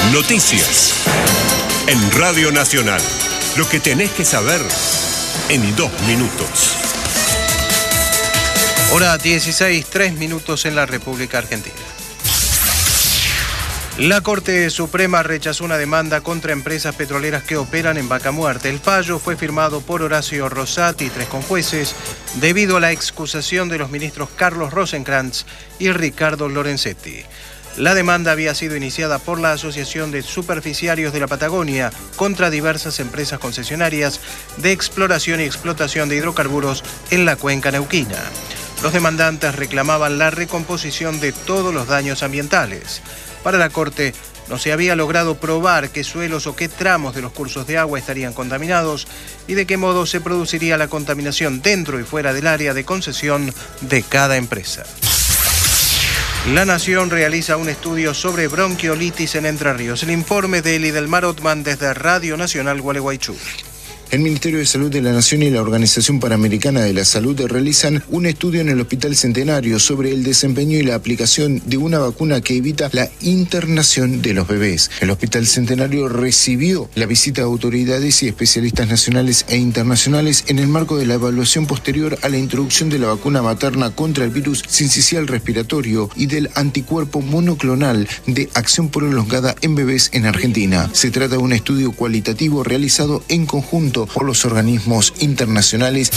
Noticias en Radio Nacional. Lo que tenés que saber en 2 minutos. Hora 16, 3 minutos en la República Argentina. La Corte Suprema rechazó una demanda contra empresas petroleras que operan en Vaca Muerta. El fallo fue firmado por Horacio Rosati y 3 conjueces debido a la excusación de los ministros Carlos Rosenkrantz y Ricardo Lorenzetti. La demanda había sido iniciada por la Asociación de Superficiarios de la Patagonia contra diversas empresas concesionarias de exploración y explotación de hidrocarburos en la cuenca neuquina. Los demandantes reclamaban la recomposición de todos los daños ambientales. Para la Corte, no se había logrado probar qué suelos o qué tramos de los cursos de agua estarían contaminados y de qué modo se produciría la contaminación dentro y fuera del área de concesión de cada empresa. La Nación realiza un estudio sobre bronquiolitis en Entre Ríos. El informe de Eli del Mar Otman desde Radio Nacional Gualeguaychú. El Ministerio de Salud de la Nación y la Organización Panamericana de la Salud realizan un estudio en el Hospital Centenario sobre el desempeño y la aplicación de una vacuna que evita la internación de los bebés. El Hospital Centenario recibió la visita de autoridades y especialistas nacionales e internacionales en el marco de la evaluación posterior a la introducción de la vacuna materna contra el virus sincicial respiratorio y del anticuerpo monoclonal de acción prolongada en bebés en Argentina. Se trata de un estudio cualitativo realizado en conjunto por los organismos internacionales.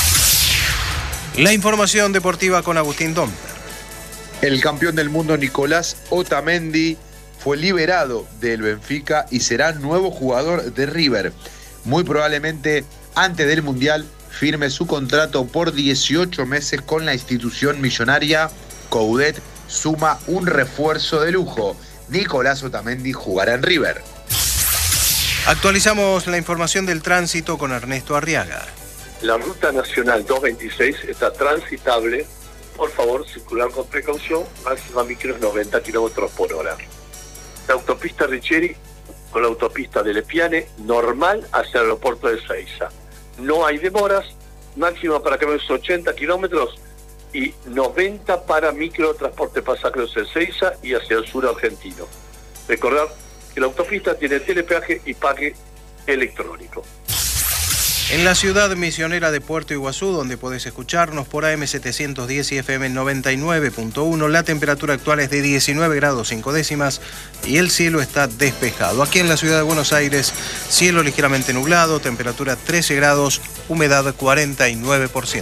La información deportiva con Agustín Domper. El campeón del mundo Nicolás Otamendi fue liberado del Benfica y será nuevo jugador de River. Muy probablemente antes del Mundial firme su contrato por 18 meses con la institución millonaria. Coudet suma un refuerzo de lujo. Nicolás Otamendi jugará en River. Actualizamos la información del tránsito con Ernesto Arriaga. La ruta nacional 226 está transitable. Por favor, circular con precaución, máxima micros 90 kilómetros por hora. La autopista Richieri con la autopista de Lepiane, normal hacia el aeropuerto de Ezeiza. No hay demoras, máxima para camiones 80 kilómetros y 90 para microtransporte pasajeros de Ezeiza y hacia el sur argentino. Recordar que la autopista tiene telepeaje y pague electrónico. En la ciudad misionera de Puerto Iguazú, donde podés escucharnos por AM 710 y FM 99.1, la temperatura actual es de 19 grados 5 décimas y el cielo está despejado. Aquí en la ciudad de Buenos Aires, cielo ligeramente nublado, temperatura 13 grados, humedad 49%.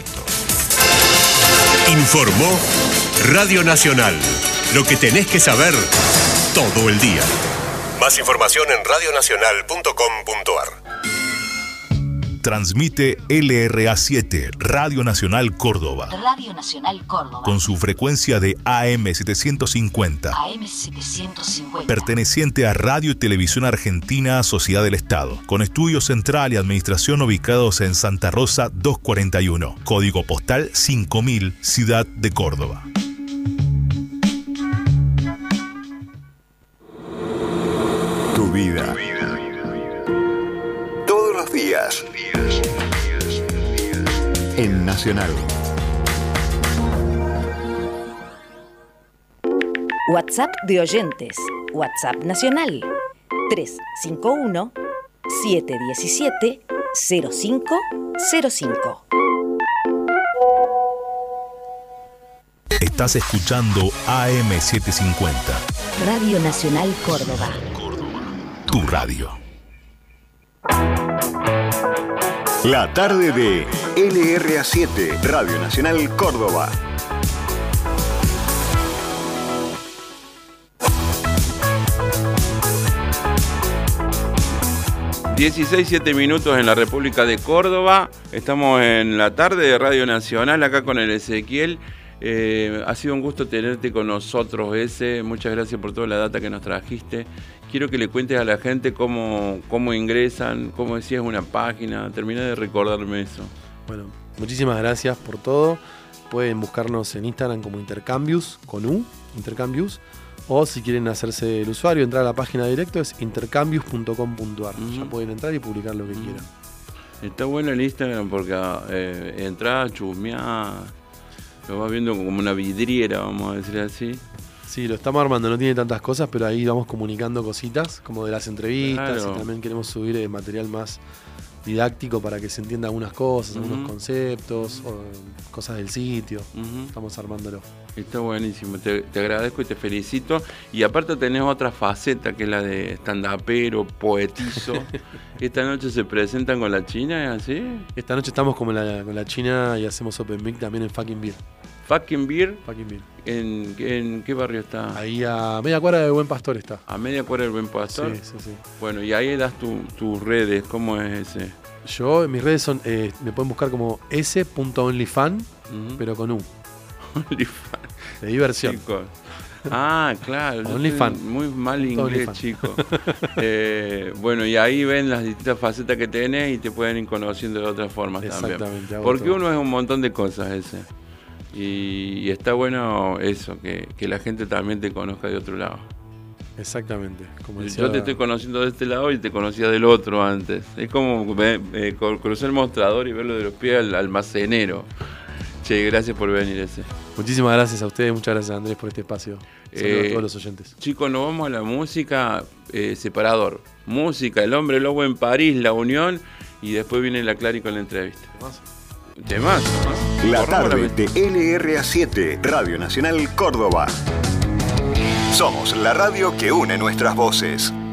Informó Radio Nacional. Lo que tenés que saber todo el día. Más información en radionacional.com.ar. Transmite LRA7, Radio Nacional Córdoba. Radio Nacional Córdoba. Con su frecuencia de AM 750. AM 750. Perteneciente a Radio y Televisión Argentina, Sociedad del Estado. Con estudio central y administración ubicados en Santa Rosa 241. Código postal 5000, Ciudad de Córdoba. Tu vida. Todos los días. En Nacional. WhatsApp de oyentes. WhatsApp nacional. 351-717-0505. Estás escuchando AM 750. Radio Nacional Córdoba. Tu radio. La tarde de LRA7, Radio Nacional Córdoba. Dieciséis minutos en la República de Córdoba. Estamos en la tarde de Radio Nacional, acá con el Ezequiel. Ha sido un gusto tenerte con nosotros, Ese. Muchas gracias por toda la data que nos trajiste. Quiero que le cuentes a la gente cómo ingresan, cómo decías una página. Terminé de recordarme eso. Bueno, muchísimas gracias por todo. Pueden buscarnos en Instagram como Intercambius, con U, Intercambius. O si quieren hacerse el usuario, entrar a la página directo, es intercambius.com.ar. Ya pueden entrar y publicar lo que quieran. Está bueno el Instagram porque entrás, chusmeás, lo vas viendo como una vidriera, vamos a decir así. Sí, lo estamos armando, no tiene tantas cosas, pero ahí vamos comunicando cositas, como de las entrevistas, Claro. y también queremos subir material más didáctico para que se entienda algunas cosas, algunos conceptos, o cosas del sitio. Estamos armándolo. Está buenísimo, te agradezco y te felicito. Y aparte tenés otra faceta que es la de stand-upero, poetizo. Esta noche se presentan con la China, ¿es así? Esta noche estamos con la China y hacemos Open Mic también en Fucking Beer. Fucking Beer. Fucking Beer. ¿En qué barrio está? Ahí a media cuadra de Buen Pastor está. ¿A media cuadra del Buen Pastor? Sí. Bueno, y ahí das tus redes, ¿cómo es ese? Yo, en mis redes son, me pueden buscar como s.onlyfan, pero con U. OnlyFan. De diversión. Chicos. Ah, claro. yo OnlyFan. soy muy mal inglés, OnlyFan. chicos. Bueno, y ahí ven las distintas facetas que tenés y te pueden ir conociendo de otras formas también. Exactamente, hago Porque todo. uno es un montón de cosas ese. Y está bueno eso, que la gente también te conozca de otro lado. Exactamente. Como decía, Yo te estoy conociendo de este lado y te conocía del otro antes. Es como cruzar el mostrador y verlo de los pies al almacenero. Che, gracias por venir ese. Muchísimas gracias a ustedes, muchas gracias Andrés por este espacio. Saludos a todos los oyentes. Chicos, nos vamos a la música, separador. Música, El Hombre Lobo en París, La Unión, y después viene la Clary con la entrevista. Temazo. La Borramos tarde de LRA7, Radio Nacional Córdoba. Somos la radio que une nuestras voces.